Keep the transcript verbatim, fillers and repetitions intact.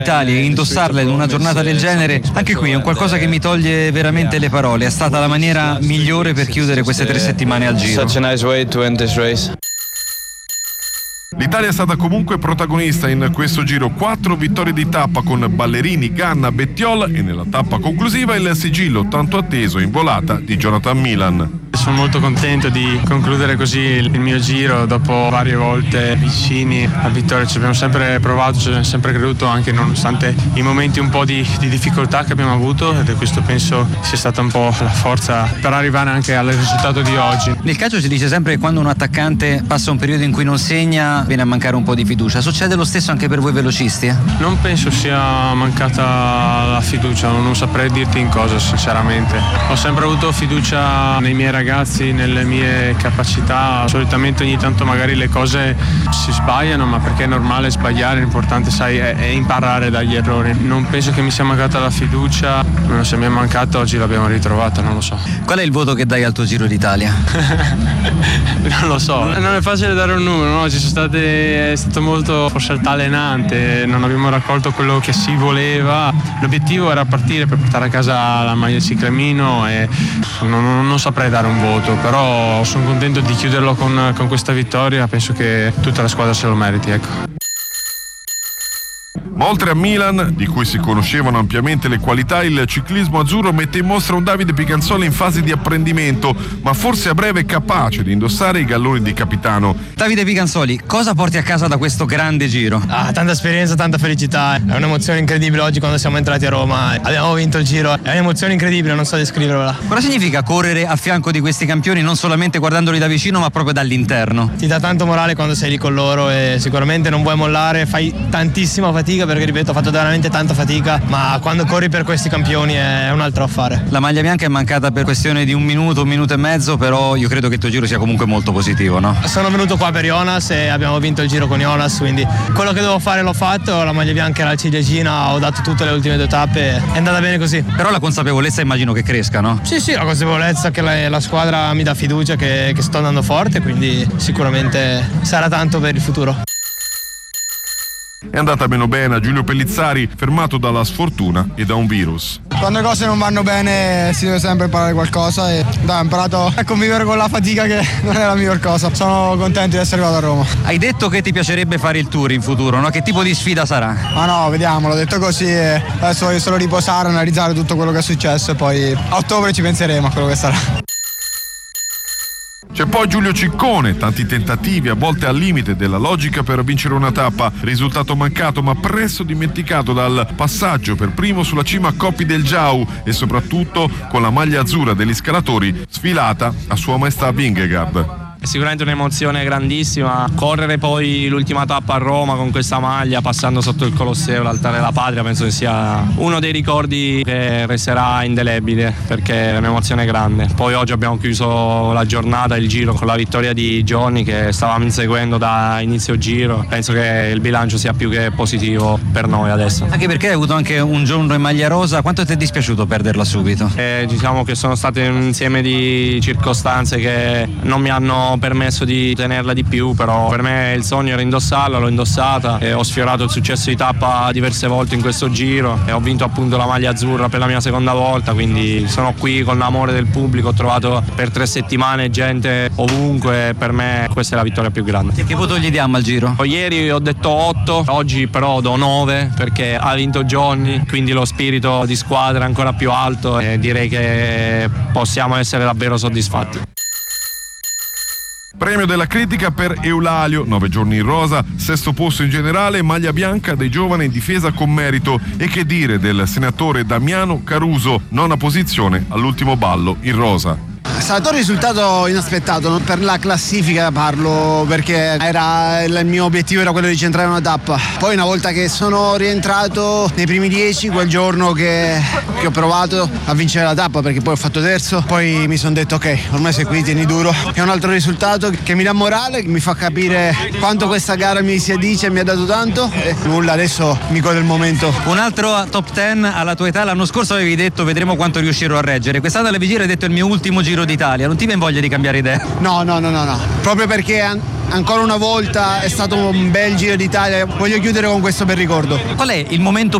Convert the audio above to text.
Italia, indossarla in una giornata del genere, anche qui è un qualcosa che mi toglie veramente le parole. È stata la maniera migliore per chiudere queste tre settimane al Giro. Such a nice way to end this race. L'Italia è stata comunque protagonista in questo Giro, quattro vittorie di tappa con Ballerini, Ganna, Bettiol e nella tappa conclusiva il sigillo tanto atteso in volata di Jonathan Milan. Sono molto contento di concludere così il mio Giro dopo varie volte vicini a vittoria. Ci abbiamo sempre provato, ci abbiamo sempre creduto, anche nonostante i momenti un po' di, di difficoltà che abbiamo avuto, ed questo penso sia stata un po' la forza per arrivare anche al risultato di oggi. Nel calcio si dice sempre che quando un attaccante passa un periodo in cui non segna viene a mancare un po' di fiducia. Succede lo stesso anche per voi velocisti? Eh? Non penso sia mancata la fiducia, non saprei dirti in cosa sinceramente. Ho sempre avuto fiducia nei miei ragazzi, nelle mie capacità. Solitamente ogni tanto magari le cose si sbagliano, ma perché è normale sbagliare, l'importante sai è, è imparare dagli errori. Non penso che mi sia mancata la fiducia, se mi è mancata oggi l'abbiamo ritrovata, non lo so. Qual è il voto che dai al tuo Giro d'Italia? Non lo so, non è facile dare un numero, no? Ci sono state, è stato molto forse altalenante, non abbiamo raccolto quello che si voleva. L'obiettivo era partire per portare a casa la maglia ciclamino e non, non, non saprei dare un voto, però sono contento di chiuderlo con, con questa vittoria, penso che tutta la squadra se lo meriti, ecco. Ma oltre a Milan, di cui si conoscevano ampiamente le qualità, il ciclismo azzurro mette in mostra un Davide Piganzoli in fase di apprendimento, ma forse a breve capace di indossare i galloni di capitano. Davide Piganzoli, cosa porti a casa da questo grande Giro? Ah, tanta esperienza, tanta felicità, è un'emozione incredibile oggi quando siamo entrati a Roma, abbiamo vinto il Giro, è un'emozione incredibile, non so descriverla. Cosa significa correre a fianco di questi campioni non solamente guardandoli da vicino ma proprio dall'interno? Ti dà tanto morale quando sei lì con loro e sicuramente non vuoi mollare, fai tantissima fatica perché ripeto ho fatto veramente tanta fatica, ma quando corri per questi campioni è un altro affare. La maglia bianca è mancata per questione di un minuto, un minuto e mezzo, però io credo che il tuo Giro sia comunque molto positivo, no? Sono venuto qua per Jonas e abbiamo vinto il Giro con Jonas, quindi quello che dovevo fare l'ho fatto, la maglia bianca era la ciliegina, ho dato tutte le ultime due tappe, è andata bene così. Però la consapevolezza immagino che cresca, no? Sì, sì, la consapevolezza che la, la squadra mi dà fiducia, che, che sto andando forte, quindi sicuramente sarà tanto per il futuro. È andata meno bene a Giulio Pellizzari, fermato dalla sfortuna e da un virus. Quando le cose non vanno bene si deve sempre imparare qualcosa e dai, ho imparato a convivere con la fatica, che non è la miglior cosa. Sono contento di essere arrivato a Roma. Hai detto che ti piacerebbe fare il Tour in futuro, no? Che tipo di sfida sarà? Ma no, vediamo, l'ho detto così e adesso voglio solo riposare, analizzare tutto quello che è successo e poi a ottobre ci penseremo a quello che sarà. C'è poi Giulio Ciccone, tanti tentativi a volte al limite della logica per vincere una tappa, risultato mancato ma presto dimenticato dal passaggio per primo sulla cima a Coppi del Giau e soprattutto con la maglia azzurra degli scalatori sfilata a Sua Maestà Vingegaard. È sicuramente un'emozione grandissima, correre poi l'ultima tappa a Roma con questa maglia passando sotto il Colosseo, l'altare della patria, penso che sia uno dei ricordi che resterà indelebile perché è un'emozione grande. Poi oggi abbiamo chiuso la giornata, il Giro, con la vittoria di Johnny che stavamo inseguendo da inizio Giro. Penso che il bilancio sia più che positivo per noi adesso. Anche perché hai avuto anche un giorno in maglia rosa, quanto ti è dispiaciuto perderla subito? Eh, diciamo che sono state un insieme di circostanze che non mi hanno permesso di tenerla di più, però per me il sogno era indossarla, l'ho indossata e ho sfiorato il successo di tappa diverse volte in questo Giro e ho vinto appunto la maglia azzurra per la mia seconda volta, quindi sono qui con l'amore del pubblico, ho trovato per tre settimane gente ovunque e per me questa è la vittoria più grande. Che voto gli diamo al Giro? Ieri ho detto otto, oggi però do nove perché ha vinto Johnny, quindi lo spirito di squadra è ancora più alto e direi che possiamo essere davvero soddisfatti. Premio della critica per Eulalio, nove giorni in rosa, sesto posto in generale, maglia bianca dei giovani in difesa con merito. E che dire del senatore Damiano Caruso, nona posizione all'ultimo ballo in rosa. È stato un risultato inaspettato, non per la classifica parlo, perché era il mio obiettivo era quello di centrare una tappa. Poi una volta che sono rientrato nei primi dieci, quel giorno che, che ho provato a vincere la tappa, perché poi ho fatto terzo, poi mi sono detto ok, ormai sei qui, tieni duro. È un altro risultato che mi dà morale, che mi fa capire quanto questa gara mi si addice e mi ha dato tanto e nulla, adesso mi godo il momento. Un altro top dieci alla tua età, l'anno scorso avevi detto vedremo quanto riuscirò a reggere, quest'anno alla vigilia hai detto il mio ultimo Giro d'Italia, non ti viene voglia di cambiare idea? No, no, no, no, no, proprio perché ancora una volta è stato un bel Giro d'Italia, voglio chiudere con questo bel ricordo. Qual è il momento